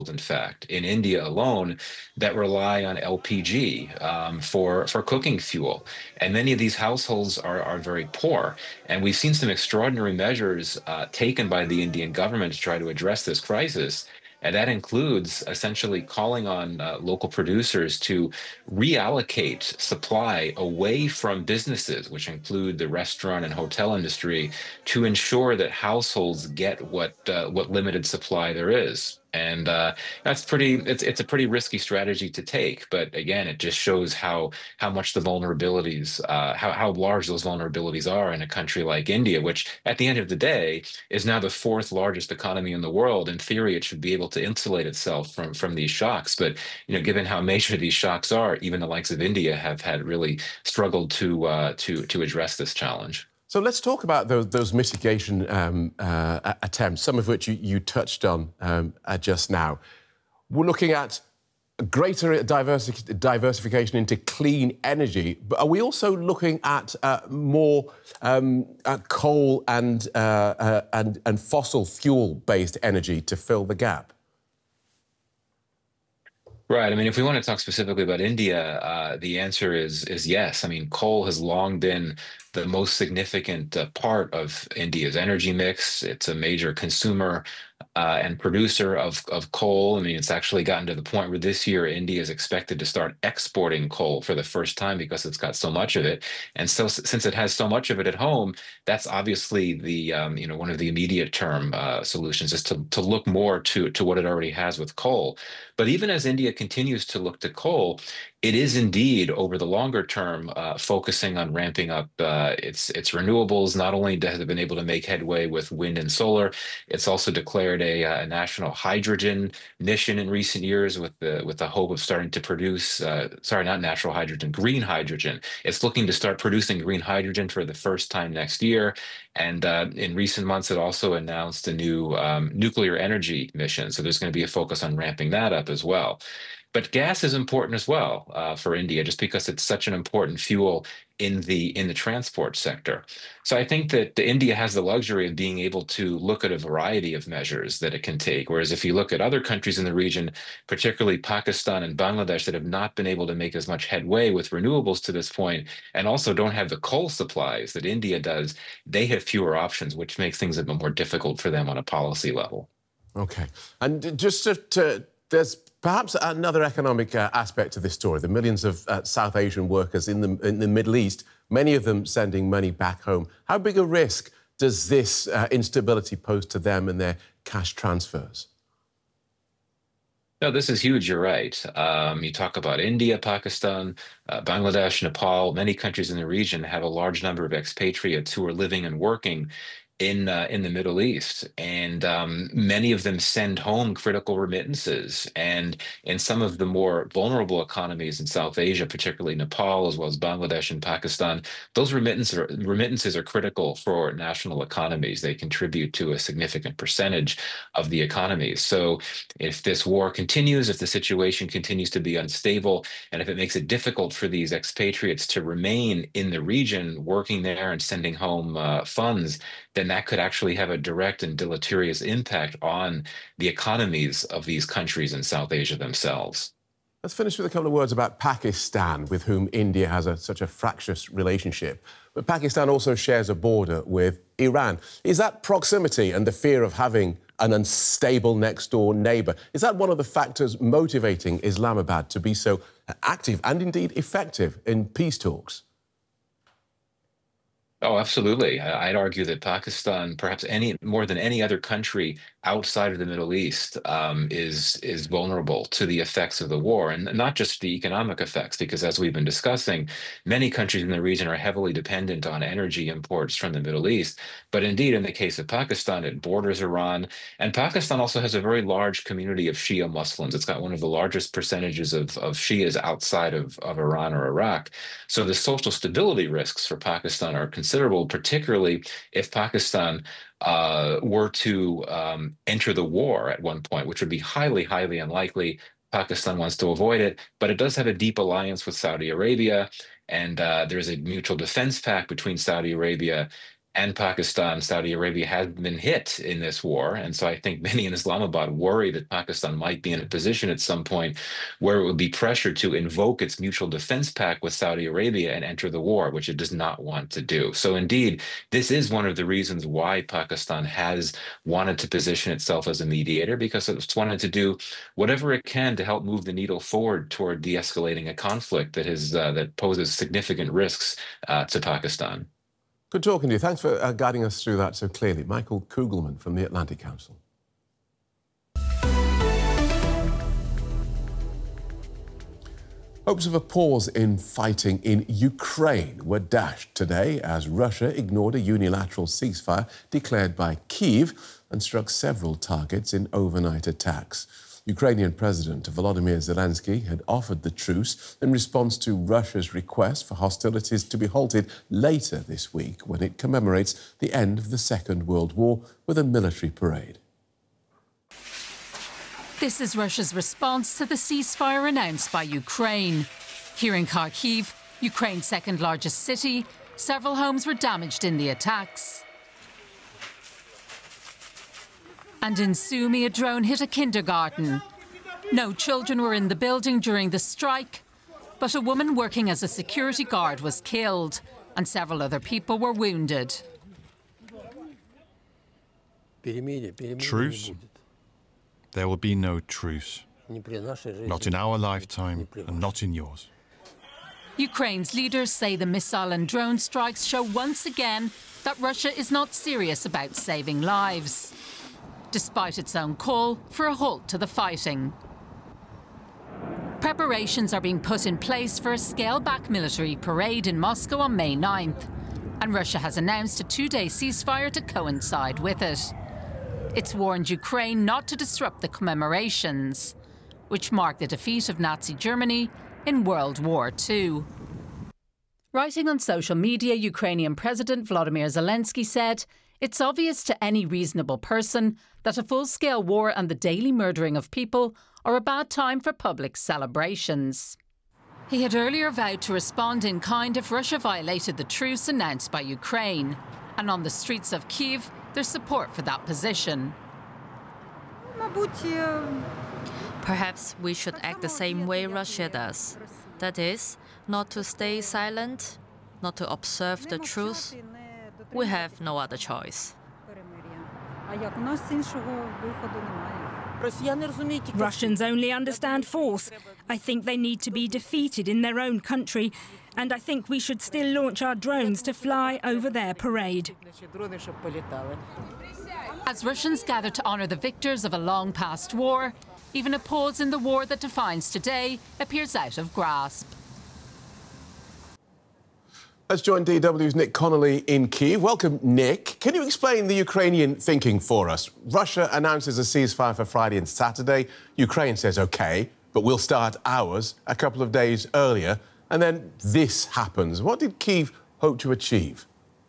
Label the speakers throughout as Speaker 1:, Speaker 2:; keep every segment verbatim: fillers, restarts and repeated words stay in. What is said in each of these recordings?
Speaker 1: in fact, in India alone that rely on L P G um, for for cooking fuel, and many of these households are are very poor. And we've seen some extraordinary measures uh, taken by the Indian government to try to address this crisis. And that includes essentially calling on uh, local producers to reallocate supply away from businesses, which include the restaurant and hotel industry, to ensure that households get what uh, what limited supply there is. And uh, that's pretty. It's it's a pretty risky strategy to take. But again, it just shows how how much the vulnerabilities, uh, how how large those vulnerabilities are in a country like India, which at the end of the day is now the fourth largest economy in the world. In theory, it should be able to insulate itself from from these shocks. But you know, given how major these shocks are, even the likes of India have had really struggled to uh, to to address this challenge.
Speaker 2: So let's talk about those, those mitigation um, uh, attempts, some of which you, you touched on um, uh, just now. We're looking at greater diversi diversification into clean energy, but are we also looking at uh, more um, uh, coal and, uh, uh, and, and fossil fuel-based energy to fill the gap?
Speaker 1: Right. I mean, if we want to talk specifically about India, uh, the answer is is yes. I mean, coal has long been the most significant uh, part of India's energy mix. It's a major consumer uh, and producer of of coal. I mean, it's actually gotten to the point where this year India is expected to start exporting coal for the first time because it's got so much of it. And so, s- since it has so much of it at home, that's obviously the um, you know one of the immediate term uh, solutions is to to look more to to what it already has with coal. But even as India continues to look to coal, it is indeed over the longer term uh, focusing on ramping up uh, its its renewables. Not only has it been able to make headway with wind and solar, it's also declared a, uh, a national hydrogen mission in recent years with the with the hope of starting to produce uh, sorry, not natural hydrogen, green hydrogen. It's looking to start producing green hydrogen for the first time next year. And uh, in recent months, it also announced a new um, nuclear energy mission. So there's going to be a focus on ramping that up as well. But gas is important as well uh, for India, just because it's such an important fuel in the in the transport sector. So I think that the India has the luxury of being able to look at a variety of measures that it can take. Whereas if you look at other countries in the region, particularly Pakistan and Bangladesh, that have not been able to make as much headway with renewables to this point, and also don't have the coal supplies that India does, they have fewer options, which makes things a bit more difficult for them on a policy level.
Speaker 2: OK. And just to, to there's perhaps another economic uh, aspect to this story. The millions of uh, South Asian workers in the, in the Middle East, many of them sending money back home. How big a risk does this uh, instability pose to them and their cash transfers?
Speaker 1: No, this is huge. You're right. Um, you talk about India, Pakistan, uh, Bangladesh, Nepal. Many countries in the region have a large number of expatriates who are living and working in uh, in the Middle East, and um, many of them send home critical remittances. And in some of the more vulnerable economies in South Asia, particularly Nepal as well as Bangladesh and Pakistan, those remittances are, remittances are critical for national economies. They contribute to a significant percentage of the economies. So if this war continues, if the situation continues to be unstable, and if it makes it difficult for these expatriates to remain in the region, working there and sending home uh, funds, then that could actually have a direct and deleterious impact on the economies of these countries in South Asia themselves.
Speaker 2: Let's finish with a couple of words about Pakistan, with whom India has a, such a fractious relationship. But Pakistan also shares a border with Iran. Is that proximity and the fear of having an unstable next-door neighbour, is that one of the factors motivating Islamabad to be so active and indeed effective in peace talks?
Speaker 1: Oh, absolutely. I- I'd argue that Pakistan, perhaps any more than any other country outside of the Middle East, um, is is vulnerable to the effects of the war, and not just the economic effects, because as we've been discussing, many countries in the region are heavily dependent on energy imports from the Middle East. But indeed, in the case of Pakistan, it borders Iran, and Pakistan also has a very large community of Shia Muslims. It's got one of the largest percentages of of Shias outside of of Iran or Iraq. So the social stability risks for Pakistan are considerable, particularly if Pakistan uh, were to um, enter the war at one point, which would be highly, highly unlikely. Pakistan wants to avoid it, but it does have a deep alliance with Saudi Arabia, and uh, there's a mutual defense pact between Saudi Arabia and Pakistan, Saudi Arabia have been hit in this war. And so I think many in Islamabad worry that Pakistan might be in a position at some point where it would be pressured to invoke its mutual defense pact with Saudi Arabia and enter the war, which it does not want to do. So indeed, this is one of the reasons why Pakistan has wanted to position itself as a mediator, because it's wanted to do whatever it can to help move the needle forward toward de-escalating a conflict that has uh, that poses significant risks uh, to Pakistan.
Speaker 2: Good talking to you. Thanks for uh, guiding us through that so clearly. Michael Kugelman from the Atlantic Council. Hopes of a pause in fighting in Ukraine were dashed today as Russia ignored a unilateral ceasefire declared by Kyiv and struck several targets in overnight attacks. Ukrainian President Volodymyr Zelensky had offered the truce in response to Russia's request for hostilities to be halted later this week when it commemorates the end of the Second World War with a military parade.
Speaker 3: This is Russia's response to the ceasefire announced by Ukraine. Here in Kharkiv, Ukraine's second largest city, several homes were damaged in the attacks. And in Sumy, a drone hit a kindergarten. No children were in the building during the strike, but a woman working as a security guard was killed, and several other people were wounded.
Speaker 4: Truce? There will be no truce. Not in our lifetime, and not in yours.
Speaker 3: Ukraine's leaders say the missile and drone strikes show once again that Russia is not serious about saving lives, despite its own call for a halt to the fighting. Preparations are being put in place for a scaled-back military parade in Moscow on May ninth, and Russia has announced a two-day ceasefire to coincide with it. It's warned Ukraine not to disrupt the commemorations, which mark the defeat of Nazi Germany in World War Two. Writing on social media, Ukrainian President Volodymyr Zelensky said, "It's obvious to any reasonable person that a full-scale war and the daily murdering of people are a bad time for public celebrations." He had earlier vowed to respond in kind if Russia violated the truce announced by Ukraine, and on the streets of Kyiv, there's support for that position.
Speaker 5: Perhaps we should act the same way Russia does. That is, not to stay silent, not to observe the truth. We have no other choice.
Speaker 6: Russians only understand force. I think they need to be defeated in their own country, and I think we should still launch our drones to fly over their parade.
Speaker 3: As Russians gather to honour the victors of a long-past war, even a pause in the war that defines today appears out of grasp.
Speaker 2: Let's join D W's Nick Connolly in Kyiv. Welcome, Nick. Can you explain the Ukrainian thinking for us? Russia announces a ceasefire for Friday and Saturday. Ukraine says, OK, but we'll start ours a couple of days earlier. And then this happens. What did Kyiv hope to achieve?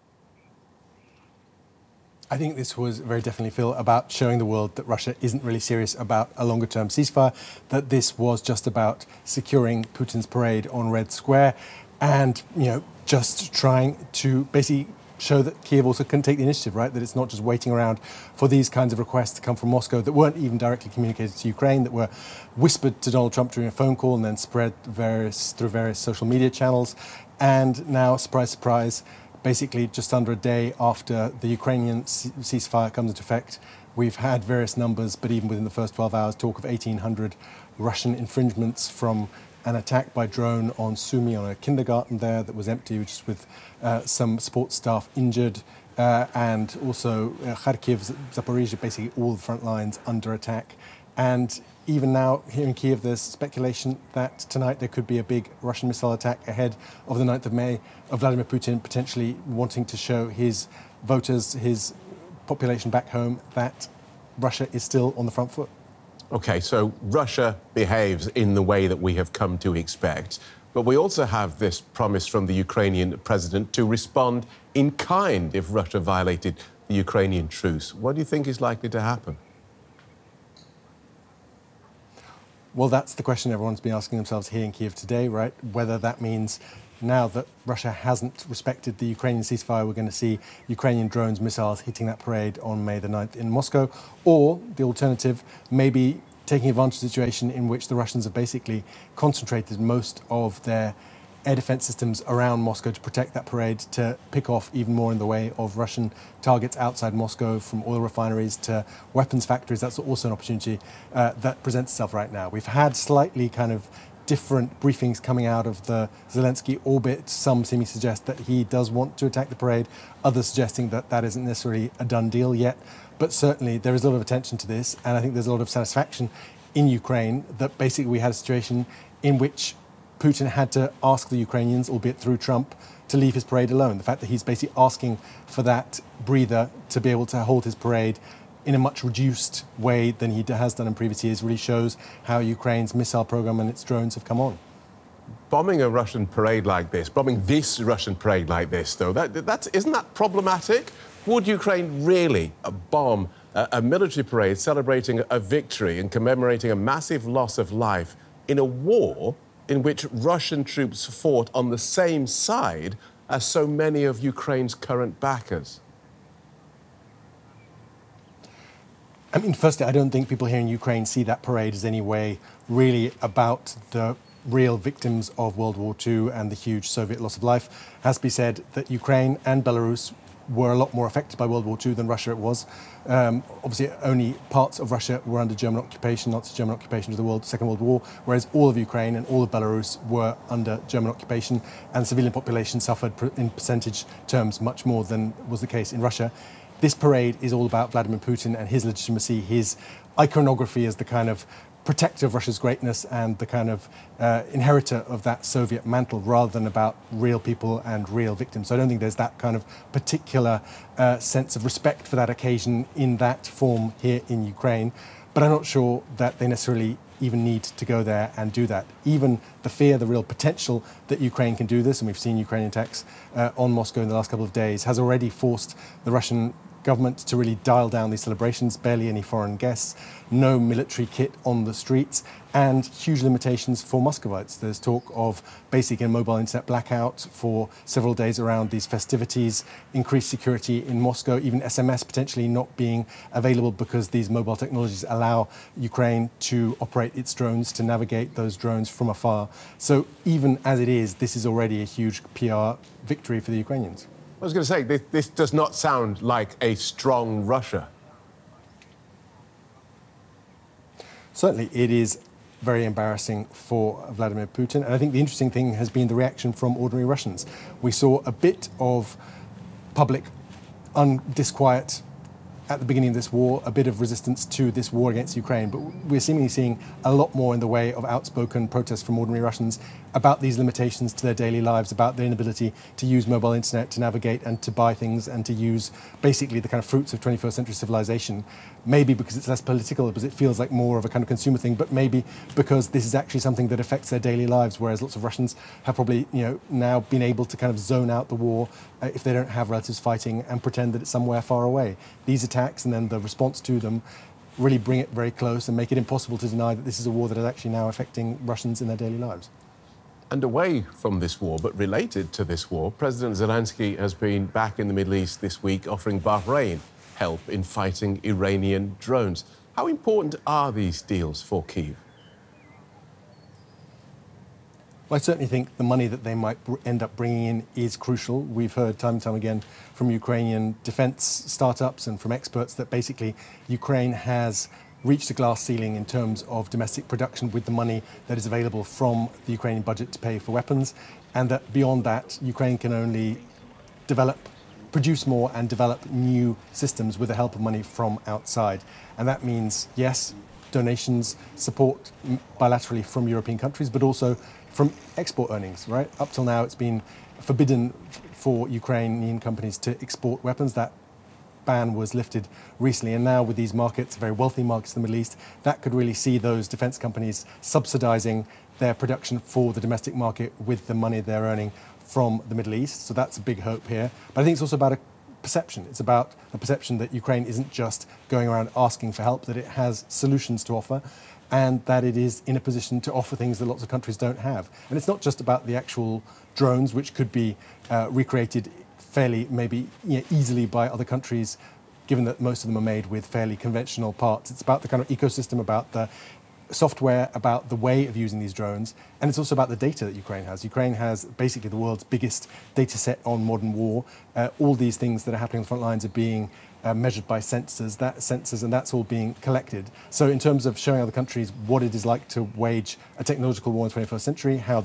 Speaker 7: I think this was very definitely, Phil, about showing the world that Russia isn't really serious about a longer-term ceasefire, that this was just about securing Putin's parade on Red Square and, you know, just trying to basically show that Kyiv also can take the initiative, right? That it's not just waiting around for these kinds of requests to come from Moscow that weren't even directly communicated to Ukraine, that were whispered to Donald Trump during a phone call and then spread various, through various social media channels. And now, surprise, surprise, basically just under a day after the Ukrainian ceasefire comes into effect, we've had various numbers, but even within the first twelve hours, talk of eighteen hundred Russian infringements from an attack by drone on Sumy, on a kindergarten there that was empty, which is with uh, some sports staff injured, uh, and also uh, Kharkiv, Zaporizhia, basically all the front lines under attack. And even now, here in Kyiv, there's speculation that tonight there could be a big Russian missile attack ahead of the ninth of May, of Vladimir Putin potentially wanting to show his voters, his population back home, that Russia is still on the front foot.
Speaker 2: OK, so Russia behaves in the way that we have come to expect. But we also have this promise from the Ukrainian president to respond in kind if Russia violated the Ukrainian truce. What do you think is likely to happen?
Speaker 7: Well, that's the question everyone's been asking themselves here in Kyiv today, right? Whether that means now that Russia hasn't respected the Ukrainian ceasefire, we're going to see Ukrainian drones, missiles hitting that parade on May the ninth in Moscow. Or the alternative, maybe taking advantage of the situation in which the Russians have basically concentrated most of their air defense systems around Moscow to protect that parade, to pick off even more in the way of Russian targets outside Moscow, from oil refineries to weapons factories. That's also an opportunity uh, that presents itself right now. We've had slightly kind of different briefings coming out of the Zelensky orbit. Some seeming to suggest that he does want to attack the parade, others suggesting that that isn't necessarily a done deal yet. But certainly there is a lot of attention to this, and I think there's a lot of satisfaction in Ukraine that basically we had a situation in which Putin had to ask the Ukrainians, albeit through Trump, to leave his parade alone. The fact that he's basically asking for that breather to be able to hold his parade in a much reduced way than he has done in previous years really shows how Ukraine's missile program and its drones have come on.
Speaker 2: Bombing a Russian parade like this, bombing this Russian parade like this, though, that, that's, isn't that problematic? Would Ukraine really bomb a, a military parade celebrating a victory and commemorating a massive loss of life in a war in which Russian troops fought on the same side as so many of Ukraine's current backers?
Speaker 7: I mean, firstly, I don't think people here in Ukraine see that parade as any way really about the real victims of World War Two and the huge Soviet loss of life. It has to be said that Ukraine and Belarus were a lot more affected by World War Two than Russia it was. Um, obviously, only parts of Russia were under German occupation, Nazi German occupation of the world, Second World War, whereas all of Ukraine and all of Belarus were under German occupation, and the civilian population suffered in percentage terms much more than was the case in Russia. This parade is all about Vladimir Putin and his legitimacy, his iconography as the kind of protector of Russia's greatness and the kind of uh, inheritor of that Soviet mantle, rather than about real people and real victims. So I don't think there's that kind of particular uh, sense of respect for that occasion in that form here in Ukraine. But I'm not sure that they necessarily even need to go there and do that. Even the fear, the real potential that Ukraine can do this, and we've seen Ukrainian attacks uh, on Moscow in the last couple of days, has already forced the Russian government to really dial down these celebrations, barely any foreign guests, no military kit on the streets, and huge limitations for Muscovites. There's talk of basically a mobile internet blackout for several days around these festivities, increased security in Moscow, even S M S potentially not being available because these mobile technologies allow Ukraine to operate its drones, to navigate those drones from afar. So even as it is, this is already a huge P R victory for the Ukrainians.
Speaker 2: I was going to say, this, this does not sound like a strong Russia.
Speaker 7: Certainly, it is very embarrassing for Vladimir Putin. And I think the interesting thing has been the reaction from ordinary Russians. We saw a bit of public undisquiet at the beginning of this war, a bit of resistance to this war against Ukraine, but we're seemingly seeing a lot more in the way of outspoken protests from ordinary Russians about these limitations to their daily lives, about their inability to use mobile internet, to navigate and to buy things and to use basically the kind of fruits of twenty-first century civilization. Maybe because it's less political, because it feels like more of a kind of consumer thing, but maybe because this is actually something that affects their daily lives, whereas lots of Russians have probably, you know, now been able to kind of zone out the war uh, if they don't have relatives fighting and pretend that it's somewhere far away. These attacks and then the response to them really bring it very close and make it impossible to deny that this is a war that is actually now affecting Russians in their daily lives.
Speaker 2: And away from this war, but related to this war, President Zelensky has been back in the Middle East this week offering Bahrain help in fighting Iranian drones. How important are these deals for Kyiv?
Speaker 7: Well, I certainly think the money that they might end up bringing in is crucial. We've heard time and time again from Ukrainian defense startups and from experts that basically Ukraine has reached a glass ceiling in terms of domestic production with the money that is available from the Ukrainian budget to pay for weapons, and that beyond that, Ukraine can only develop, produce more and develop new systems with the help of money from outside. And that means, yes, donations, support bilaterally from European countries, but also from export earnings, right? Up till now, it's been forbidden for Ukrainian companies to export weapons. That ban was lifted recently, and now with these markets, very wealthy markets in the Middle East, that could really see those defense companies subsidizing their production for the domestic market with the money they're earning from the Middle East. So that's a big hope here. But I think it's also about a perception. It's about a perception that Ukraine isn't just going around asking for help, that it has solutions to offer. and that it is in a position to offer things that lots of countries don't have. And it's not just about the actual drones, which could be uh, recreated fairly, maybe you know, easily by other countries, given that most of them are made with fairly conventional parts. It's about the kind of ecosystem, about the software, about the way of using these drones, and it's also about the data that Ukraine has. Ukraine has basically the world's biggest data set on modern war. Uh, all these things that are happening on the front lines are being uh, measured by sensors, that sensors, and that's all being collected. So in terms of showing other countries what it is like to wage a technological war in the twenty-first century, how